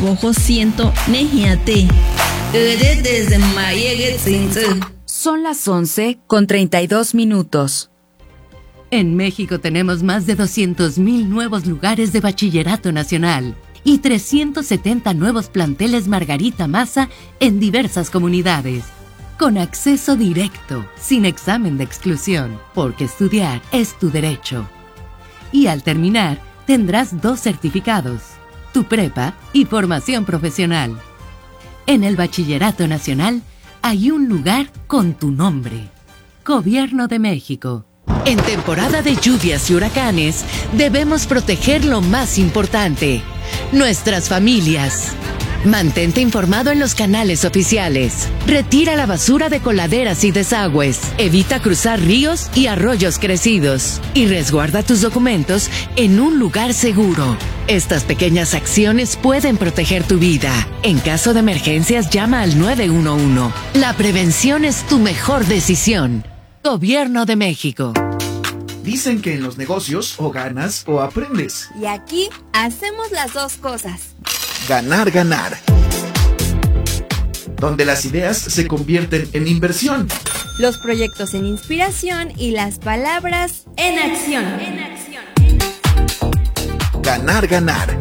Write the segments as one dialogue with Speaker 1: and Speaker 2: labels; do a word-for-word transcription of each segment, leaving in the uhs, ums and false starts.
Speaker 1: Bojo siento nejiate. Desde Mayegue Tzinze.
Speaker 2: Son las once con treinta y dos minutos.
Speaker 3: En México tenemos más de doscientos mil nuevos lugares de bachillerato nacional y trescientos setenta nuevos planteles Margarita Maza en diversas comunidades. Con acceso directo, sin examen de exclusión, porque estudiar es tu derecho. Y al terminar, tendrás dos certificados, tu prepa y formación profesional. En el Bachillerato Nacional hay un lugar con tu nombre. Gobierno de México.
Speaker 2: En temporada de lluvias y huracanes, debemos proteger lo más importante, nuestras familias. Mantente informado en los canales oficiales. Retira la basura de coladeras y desagües. Evita cruzar ríos y arroyos crecidos. Y resguarda tus documentos en un lugar seguro. Estas pequeñas acciones pueden proteger tu vida. En caso de emergencias, llama al nueve uno uno. La prevención es tu mejor decisión. Gobierno de México.
Speaker 4: Dicen que en los negocios o ganas o aprendes.
Speaker 5: Y aquí hacemos las dos cosas.
Speaker 4: Ganar, ganar. Donde las ideas se convierten en inversión.
Speaker 5: Los proyectos en inspiración y las palabras en acción. En acción.
Speaker 4: Ganar, ganar.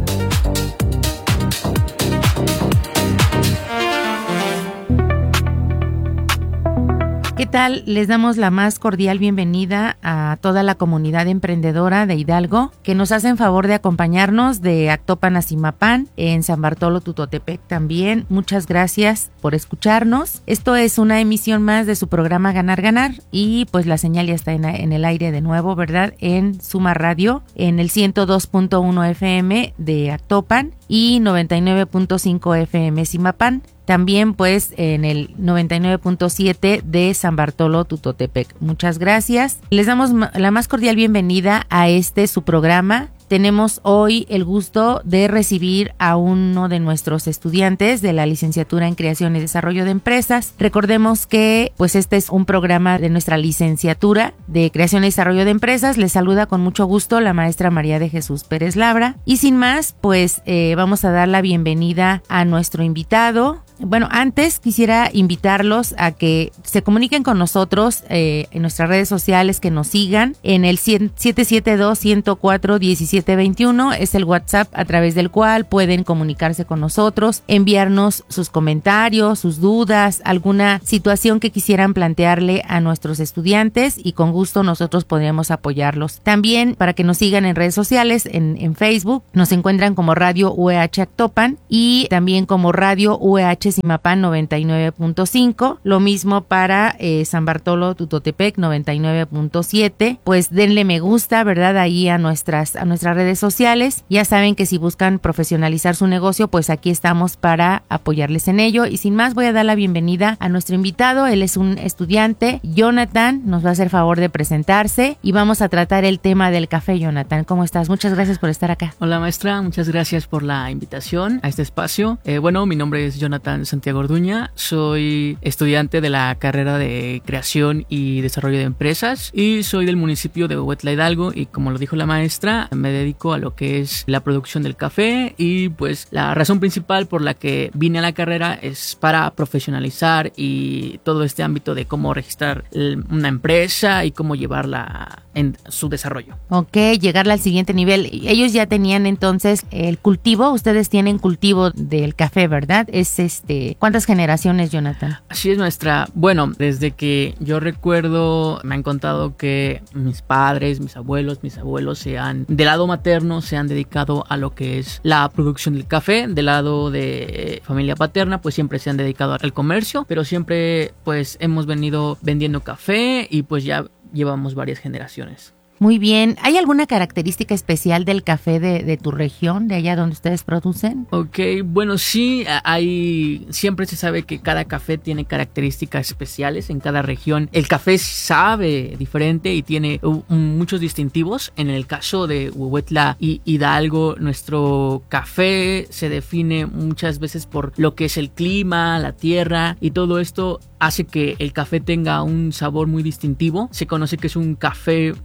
Speaker 6: ¿Qué tal? Les damos la más cordial bienvenida a toda la comunidad emprendedora de Hidalgo que nos hacen favor de acompañarnos de Actopan a Zimapán, en San Bartolo Tutotepec también. Muchas gracias por escucharnos. Esto es una emisión más de su programa Ganar Ganar y pues la señal ya está en, en el aire de nuevo, ¿verdad? En Suma Radio, en el ciento dos punto uno F M de Actopan y noventa y nueve punto cinco F M Zimapán. También pues en el noventa y nueve punto siete de San Bartolo Tutotepec. Muchas gracias. Les damos la más cordial bienvenida a este su programa. Tenemos hoy el gusto de recibir a uno de nuestros estudiantes de la licenciatura en Creación y Desarrollo de Empresas. Recordemos que pues este es un programa de nuestra licenciatura de Creación y Desarrollo de Empresas. Les saluda con mucho gusto la maestra María de Jesús Pérez Labra. Y sin más, pues eh, vamos a dar la bienvenida a nuestro invitado. Bueno, antes quisiera invitarlos a que se comuniquen con nosotros eh, en nuestras redes sociales, que nos sigan en el siete siete dos, uno cero cuatro, uno siete dos uno, es el WhatsApp a través del cual pueden comunicarse con nosotros, enviarnos sus comentarios, sus dudas, alguna situación que quisieran plantearle a nuestros estudiantes y con gusto nosotros podremos apoyarlos. También para que nos sigan en redes sociales, en, en Facebook, nos encuentran como Radio U E H Actopan y también como Radio U E H Zimapán noventa y nueve punto cinco, lo mismo para eh, San Bartolo Tutotepec noventa y nueve punto siete. Pues denle me gusta, ¿verdad? Ahí a nuestras a nuestras redes sociales. Ya saben que si buscan profesionalizar su negocio, pues aquí estamos para apoyarles en ello. Y sin más, voy a dar la bienvenida a nuestro invitado. Él es un estudiante, Jonathan, nos va a hacer favor de presentarse y vamos a tratar el tema del café. Jonathan, ¿cómo estás? Muchas gracias por estar acá.
Speaker 7: Hola maestra, muchas gracias por la invitación a este espacio. Eh, bueno, mi nombre es Jonathan Santiago Orduña, soy estudiante de la carrera de Creación y Desarrollo de Empresas y soy del municipio de Huetla Hidalgo y como lo dijo la maestra, me dedico a lo que es la producción del café y pues la razón principal por la que vine a la carrera es para profesionalizar y todo este ámbito de cómo registrar una empresa y cómo llevarla en su desarrollo.
Speaker 6: Ok, llegarla al siguiente nivel. Ellos ya tenían entonces el cultivo, ustedes tienen cultivo del café, ¿verdad? Es este, ¿cuántas generaciones, Jonathan?
Speaker 7: Así es, maestra. Bueno, desde que yo recuerdo, me han contado que mis padres, mis abuelos, mis abuelos se han, del lado materno, se han dedicado a lo que es la producción del café. Del lado de familia paterna, pues siempre se han dedicado al comercio, pero siempre pues hemos venido vendiendo café y pues ya llevamos varias generaciones.
Speaker 6: Muy bien. ¿Hay alguna característica especial del café de, de tu región, de allá donde ustedes producen?
Speaker 7: Ok, bueno, sí, hay, siempre se sabe que cada café tiene características especiales en cada región. El café sabe diferente y tiene uh, muchos distintivos. En el caso de Huehuetla y Hidalgo, nuestro café se define muchas veces por lo que es el clima, la tierra y todo esto hace que el café tenga un sabor muy distintivo. Se conoce que es un café muy dulce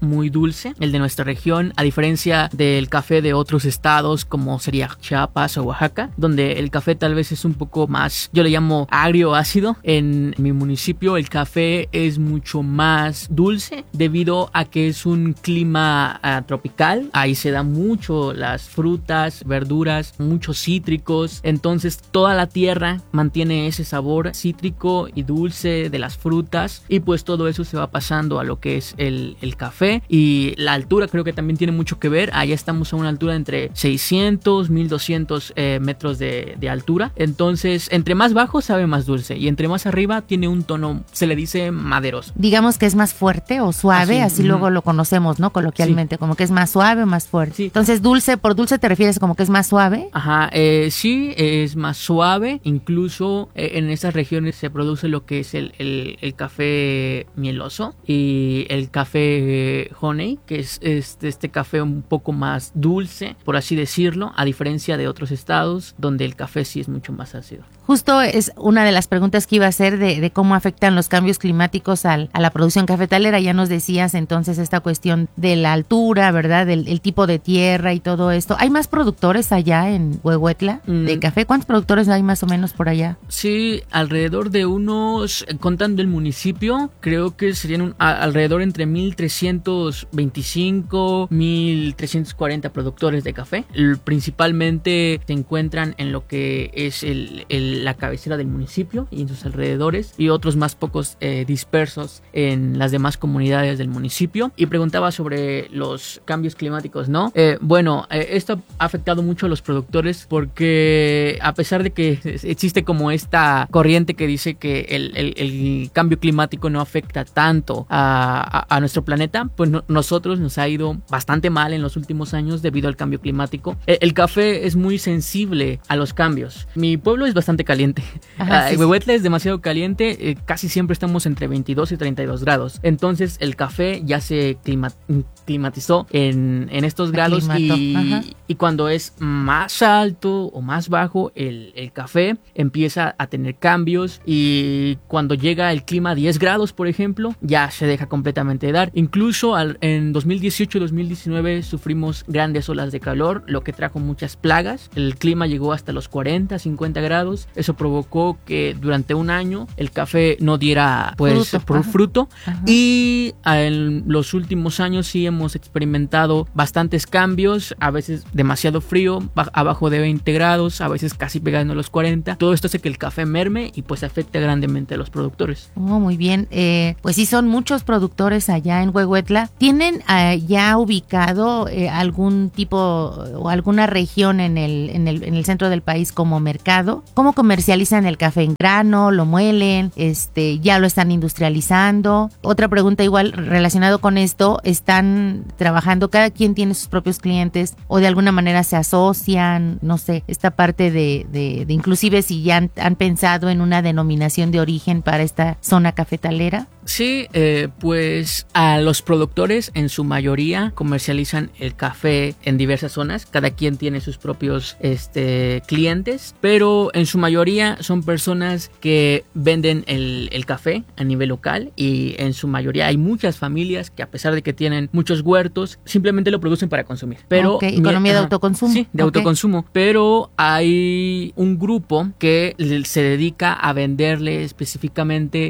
Speaker 7: dulce, el de nuestra región, a diferencia del café de otros estados como sería Chiapas o Oaxaca, donde el café tal vez es un poco más, yo le llamo agrio ácido. En mi municipio el café es mucho más dulce debido a que es un clima uh, tropical. Ahí se dan mucho las frutas, verduras, muchos cítricos, entonces toda la tierra mantiene ese sabor cítrico y dulce de las frutas, y pues todo eso se va pasando a lo que es el, el café. Y la altura creo que también tiene mucho que ver. Allá estamos a una altura entre seiscientos, mil doscientos eh, metros de, de altura, entonces entre más bajo sabe más dulce y entre más arriba tiene un tono, se le dice maderoso.
Speaker 6: Digamos que es más fuerte o suave, así, así mm. luego lo conocemos, ¿no? Coloquialmente, sí. Como que es más suave o más fuerte. Sí. Entonces dulce, por dulce te refieres como que es más suave.
Speaker 7: Ajá, eh, sí, es más suave. Incluso eh, en esas regiones se produce lo que es el, el, el café mieloso y el café honey, que es este, este café un poco más dulce, por así decirlo, a diferencia de otros estados donde el café sí es mucho más ácido.
Speaker 6: Justo es una de las preguntas que iba a hacer de, de cómo afectan los cambios climáticos al, a la producción cafetalera. Ya nos decías entonces esta cuestión de la altura, ¿verdad? Del el tipo de tierra y todo esto. ¿Hay más productores allá en Huehuetla mm. de café? ¿Cuántos productores hay más o menos por allá?
Speaker 7: Sí, alrededor de unos, contando el municipio, creo que serían un, a, alrededor entre mil trescientos veinticinco, mil trescientos cuarenta productores de café. El, principalmente se encuentran en lo que es el, el la cabecera del municipio y en sus alrededores, y otros más pocos eh, dispersos en las demás comunidades del municipio. Y preguntaba sobre los cambios climáticos, ¿no? Eh, bueno, eh, esto ha afectado mucho a los productores porque a pesar de que existe como esta corriente que dice que el, el, el cambio climático no afecta tanto a, a, a nuestro planeta, pues no, nosotros nos ha ido bastante mal en los últimos años debido al cambio climático. El, el café es muy sensible a los cambios. Mi pueblo es bastante caliente. Ajá, sí, Huehuetla sí. Es demasiado caliente, eh, casi siempre estamos entre veintidós y treinta y dos grados. Entonces el café ya se clima, climatizó en, en estos grados y, y cuando es más alto o más bajo el, el café empieza a tener cambios, y cuando llega el clima a diez grados, por ejemplo, ya se deja completamente de dar. Incluso al, en dos mil dieciocho y dos mil diecinueve sufrimos grandes olas de calor, lo que trajo muchas plagas. El clima llegó hasta los cuarenta, cincuenta grados. Eso provocó que durante un año el café no diera pues fruto, por fruto. Ajá. Y en los últimos años sí hemos experimentado bastantes cambios, a veces demasiado frío, abajo de veinte grados, a veces casi pegando a los cuarenta. Todo esto hace que el café merme y pues afecta grandemente a los productores.
Speaker 6: Oh, muy bien. Eh, pues sí, son muchos productores allá en Huehuetla. ¿Tienen eh, ya ubicado eh, algún tipo o alguna región en el, en el, en el centro del país como mercado? ¿Cómo comercializan el café? ¿En grano? ¿Lo muelen? Este, ¿ya lo están industrializando? Otra pregunta igual relacionado con esto, ¿están trabajando, cada quien tiene sus propios clientes o de alguna manera se asocian? No sé, esta parte de, de, de inclusive si ya han, han pensado en una denominación de origen para esta zona cafetalera.
Speaker 7: Sí, eh, pues a los productores en su mayoría comercializan el café en diversas zonas, cada quien tiene sus propios este, clientes, pero en su mayoría son personas que venden el, el café a nivel local, y en su mayoría hay muchas familias que a pesar de que tienen muchos huertos, simplemente lo producen para consumir. Pero
Speaker 6: okay, economía de autoconsumo.
Speaker 7: Sí, de okay. autoconsumo, pero hay un grupo que se dedica a venderle específicamente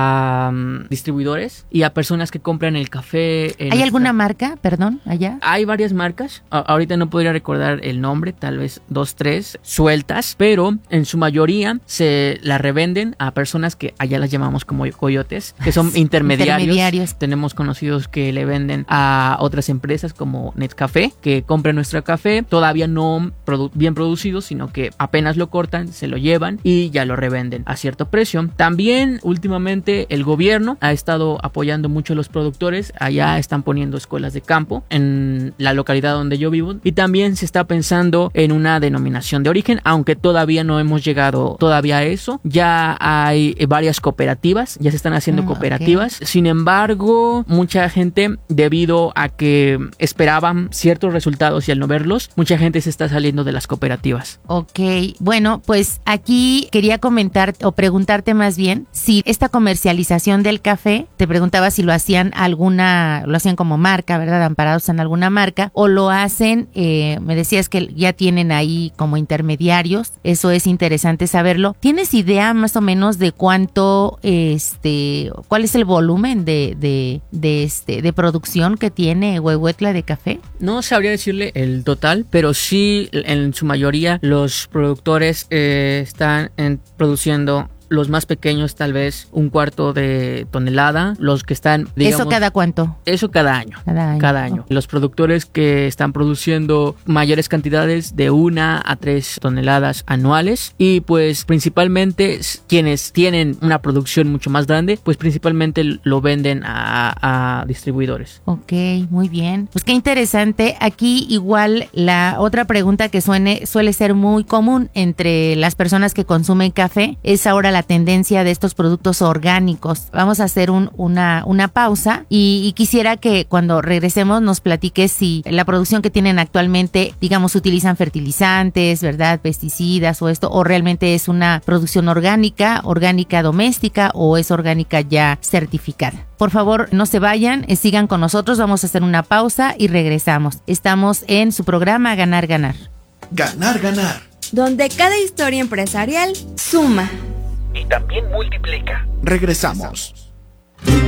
Speaker 7: a distribuidores y a personas que compran el café.
Speaker 6: ¿Hay nuestra... alguna marca, perdón, allá?
Speaker 7: Hay varias marcas, a- ahorita no podría recordar el nombre, tal vez dos, tres sueltas, pero en su mayoría se la revenden a personas que allá las llamamos como coyotes, que son intermediarios. intermediarios. Tenemos conocidos que le venden a otras empresas como Netcafé, que compran nuestro café, todavía no produ- bien producido, sino que apenas lo cortan, se lo llevan y ya lo revenden a cierto precio. También últimamente el gobierno ha estado apoyando mucho a los productores. Allá están poniendo escuelas de campo en la localidad donde yo vivo, y también se está pensando en una denominación de origen, aunque todavía no hemos llegado todavía a eso. Ya hay varias cooperativas, ya se están haciendo mm, cooperativas. Okay. Sin embargo, mucha gente, debido a que esperaban ciertos resultados y al no verlos, mucha gente se está saliendo de las cooperativas.
Speaker 6: Ok, bueno, pues aquí quería comentar o preguntarte más bien si esta comercialización del el café. Te preguntaba si lo hacían alguna, lo hacían como marca, ¿verdad? Amparados en alguna marca, o lo hacen, eh, me decías que ya tienen ahí como intermediarios. Eso es interesante saberlo. ¿Tienes idea más o menos de cuánto, este, cuál es el volumen de, de, de este, de producción que tiene Huehuetla de café?
Speaker 7: No sabría decirle el total, pero sí en su mayoría los productores eh, están en, produciendo los más pequeños tal vez un cuarto de tonelada, los que están, digamos...
Speaker 6: ¿Eso cada cuánto?
Speaker 7: Eso cada año.
Speaker 6: Cada año.
Speaker 7: Cada año. Los productores que están produciendo mayores cantidades de una a tres toneladas anuales y pues principalmente quienes tienen una producción mucho más grande, pues principalmente lo venden a, a distribuidores.
Speaker 6: Ok, muy bien. Pues qué interesante. Aquí igual la otra pregunta que suene, suele ser muy común entre las personas que consumen café es ahora la tendencia de estos productos orgánicos. Vamos a hacer un, una, una pausa y, y quisiera que cuando regresemos nos platiques si la producción que tienen actualmente, digamos, utilizan fertilizantes, ¿verdad? Pesticidas o esto, o realmente es una producción orgánica, orgánica doméstica o es orgánica ya certificada. Por favor, no se vayan, eh, sigan con nosotros, vamos a hacer una pausa y regresamos. Estamos en su programa Ganar, Ganar.
Speaker 4: Ganar, ganar.
Speaker 5: Donde cada historia empresarial suma
Speaker 8: y también multiplica.
Speaker 4: Regresamos.